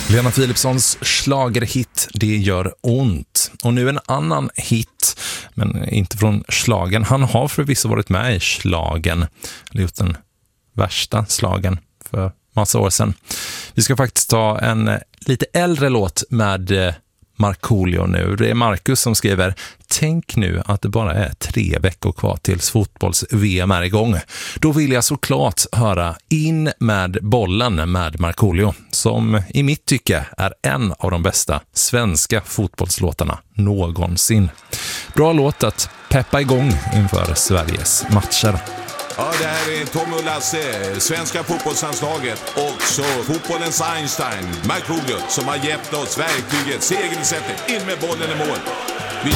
Lena Philipssons schlagerhit Det gör ont. Och nu en annan hit, men inte från schlagen. Han har förvisso varit med i schlagen, eller gjort den värsta slagen för massa år sedan. Vi ska faktiskt ta en lite äldre låt med Markoolio nu. Det är Marcus som skriver: tänk nu att det bara är 3 veckor kvar tills fotbolls-VM är igång. Då vill jag såklart höra In med bollen med Markoolio, som i mitt tycke är en av de bästa svenska fotbollslåtarna någonsin. Bra låt att peppa igång inför Sveriges matcher. Ja, det här är Tom och Lasse, svenska fotbollslandslaget och så fotbollens Einstein, Markoolio, som har gett oss verktyget, segerreceptet, in med bollen i mål. Vi